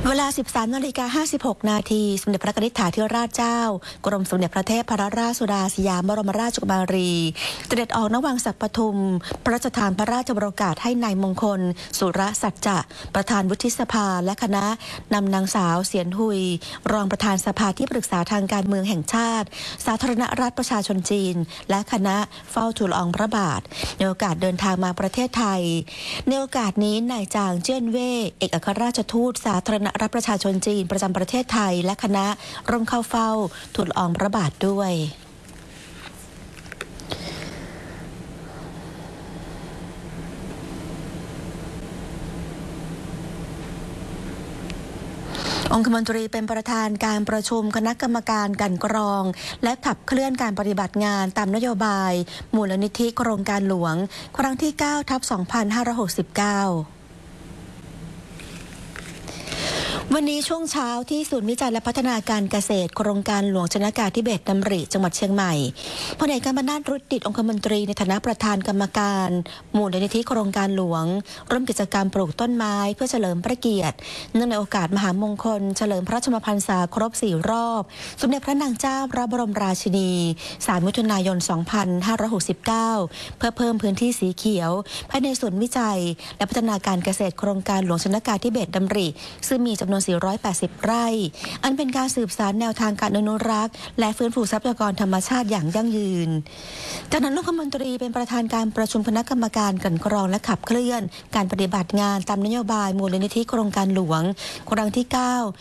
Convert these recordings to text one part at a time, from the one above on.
เวลา 13:56 นาทีสมเด็จพระกนิษฐาธิราชเจ้ากรมสมเด็จพระเทพรัตนราชสุดาสยามบรมราชกุมารีเสด็จออกณวังศักดิ์ปทุมพระราชทานพระราชโองการให้นายมงคลสุรสัจจะประธานวุฒิสภาและคณะนำนางสาวเสียนหุยรองประธานสภาที่ปรึกษาทางการเมืองแห่งชาติสาธารณรัฐประชาชนจีนและคณะเฝ้าทูลละอองพระบาทในโอกาสเดินทางมาประเทศไทยในโอกาสนี้นายจางเจี้ยนเว่เอกอัครราชทูตสาธารณรัฐประชาชนจีนประจำประเทศไทยและคณะร่วมเข้าเฝ้าทูลละอองพระบาทด้วยองคมนตรีเป็นประธานการประชุมคณะกรรมการกลั่นกรองและขับเคลื่อนการปฏิบัติงานตามนโยบายมูลนิธิโครงการหลวงครั้งที่ 9/2569วันนี้ช่วงเช้าที่ศูนย์วิจัยและพัฒนาการเกษตรโครงการหลวงชนกาธิเบศรดำริจังหวัดเชียงใหม่พลเอกกำมนาถ รุจดิตองคมนตรีในฐานะประธานกรรมการมูลนิธิโครงการหลวงร่วมกิจกรรมปลูกต้นไม้เพื่อเฉลิมพระเกียรติเนื่องในโอกาสมหามงคลเฉลิมพระชนมพรรษาครบ4 รอบสมเด็จพระนางเจ้าพระบรมราชินี3 มิถุนายน 2569เพื่อเพิ่มพื้นที่สีเขียวภายในศูนย์วิจัยและพัฒนาการเกษตรโครงการหลวงชนกาธิเบศรดำริซึ่งมีจำนวน480 ไร่อันเป็นการสืบสานแนวทางการอนุรักษ์และฟื้นฟูทรัพยากรธรรมชาติอย่างยั่งยืนจากนั้นองคมนตรีเป็นประธานการประชุมคณะกรรมการกลั่นกรองและขับเคลื่อนการปฏิบัติงานตามนโยบายมูลนิธิโครงการหลวงครั้งที่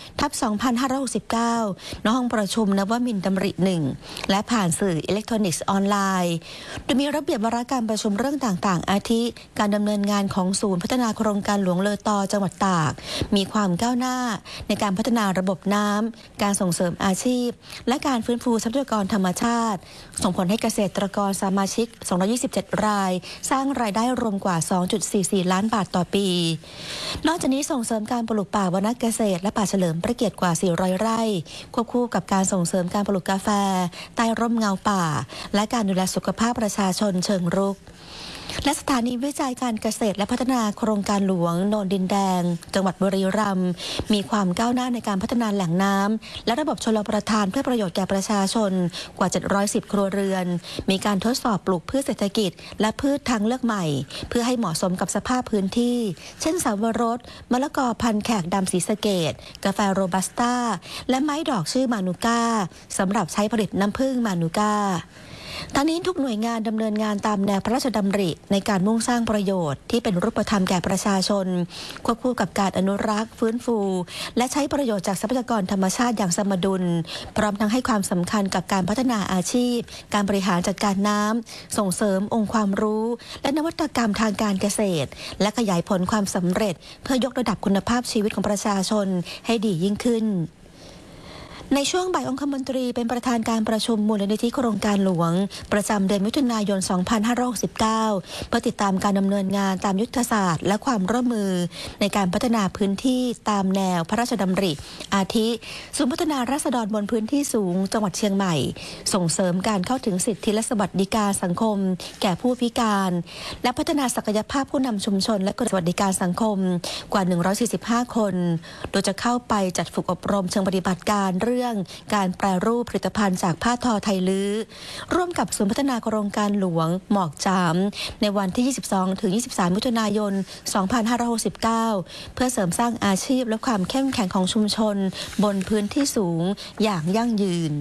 9/2569 ณ ห้องประชุมนวมินทร์ดำริ1และผ่านสื่ออิเล็กทรอนิกส์ออนไลน์โดยมีระเบียบวาระการประชุมเรื่องต่างๆอาทิการดำเนินงานของศูนย์พัฒนาโครงการหลวงเลอตอจังหวัดตากมีความก้าวหน้าในการพัฒนาระบบน้ำการส่งเสริมอาชีพและการฟื้นฟูทรัพยากรธรรมชาติส่งผลให้เกษตรกรสมาชิก227 รายสร้างรายได้รวมกว่า 2.44 ล้านบาทต่อปีนอกจากนี้ส่งเสริมการปลูกป่าวรรณเกษตรและป่าเฉลิมพระเกียรติกว่า400 ไร่ควบคู่กับการส่งเสริมการปลูกกาแฟใต้ร่มเงาป่าและการดูแลสุขภาพประชาชนเชิงรุกและสถานีวิจัยการเกษตรและพัฒนาโครงการหลวงโนนดินแดงจังหวัดบุรีรัมย์มีความก้าวหน้าในการพัฒนาแหล่งน้ำและระบบชลประทานเพื่อประโยชน์แก่ประชาชนกว่า710 ครัวเรือนมีการทดสอบปลูกพืชเศรษฐกิจและพืชทางเลือกใหม่เพื่อให้เหมาะสมกับสภาพพื้นที่เช่นสาวรสมะละกอพันธุ์แขกดำศรีสะเกษกาแฟโรบัสต้าและไม้ดอกชื่อมานูก้าสำหรับใช้ผลิตน้ำผึ้งมานูก้าทั้งนี้ทุกหน่วยงานดำเนินงานตามแนวพระราชดำริในการมุ่งสร้างประโยชน์ที่เป็นรูปธรรมแก่ประชาชนควบคู่กับการอนุรักษ์ฟื้นฟูและใช้ประโยชน์จากทรัพยากรธรรมชาติอย่างสมดุลพร้อมทั้งให้ความสำคัญกับการพัฒนาอาชีพการบริหารจัดการน้ำส่งเสริมองค์ความรู้และนวัตกรรมทางการเกษตรและขยายผลความสำเร็จเพื่อยกระดับคุณภาพชีวิตของประชาชนให้ดียิ่งขึ้นในช่วงบ่ายองคมนตรีเป็นประธานการประชุมมูลนิธิโครงการหลวงประจำเดือนมิถุนายน 2569 เพื่อติดตามการดำเนินงานตามยุทธศาสตร์และความร่วมมือในการพัฒนาพื้นที่ตามแนวพระราชดำริอาทิศูนย์พัฒนาราษฎรบนพื้นที่สูงจังหวัดเชียงใหม่ส่งเสริมการเข้าถึงสิทธิและสวัสดิการสังคมแก่ผู้พิการและพัฒนาศักยภาพผู้นำชุมชนและสวัสดิการสังคมกว่า145 คนโดยจะเข้าไปจัดฝึกอบรมเชิงปฏิบัติการเรื่องการแปรรูปผลิตภัณฑ์จากผ้าทอไทยลื้อร่วมกับศูนย์พัฒนาโครงการหลวงหมอกจามในวันที่ 22-23 มิถุนายน 2569 เพื่อเสริมสร้างอาชีพและความเข้มแข็งของชุมชนบนพื้นที่สูงอย่างยั่งยืน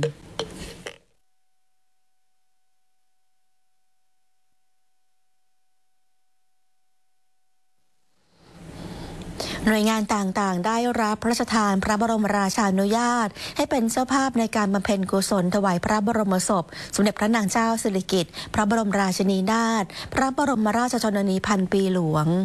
หน่วยงานต่างๆได้รับพระราชทานพระบรมราชานุญาตให้เป็นเจ้าภาพในการบำเพ็ญกุศลถวายพระบรมศพสมเด็จพระนางเจ้าสิริกิติ์พระบรมราชินีนาถพระบรมราชชนนีพันปีหลวง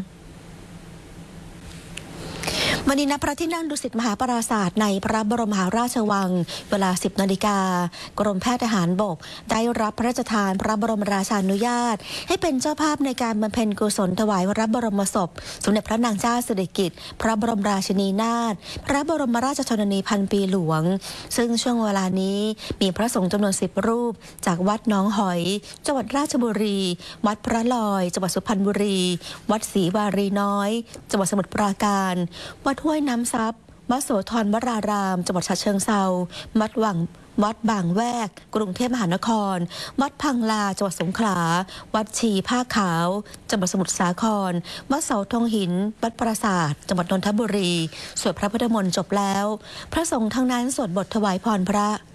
วันนี้ณพระที่นั่งดุสิตมหาปราสาทในพระบรมมหาราชวังเวลา 10 นาฬิกากรมแพทย์ทหารบกได้รับพระราชทานพระบรมราชานุญาตให้เป็นเจ้าภาพในการบำเพ็ญกุศลถวายพระบรมศพสมเด็จพระนางเจ้าสิริกิติ์พระบรมราชินีนาถพระบรมราชชนนีพันปีหลวงซึ่งช่วงเวลานี้มีพระสงฆ์จำนวน10 รูปจากวัดหนองหอยจังหวัดราชบุรีวัดพระลอยจังหวัดสุพรรณบุรีวัดศรีวารีน้อยจังหวัดสมุทรปราการวัดห้วยน้ำซับวัดโสธรวรารามจังหวัดฉะเชิงเทราวัดบางแวกกรุงเทพมหานครวัดพังลาจังหวัดสงขลาวัดชีผ้าขาวจังหวัดสมุทรสาครวัดเสาธงหินวัดปราสาทจังหวัดนนทบุรีสวดพระพุทธมนต์จบแล้วพระสงฆ์ทั้งนั้นสวดบทถวายพรพระ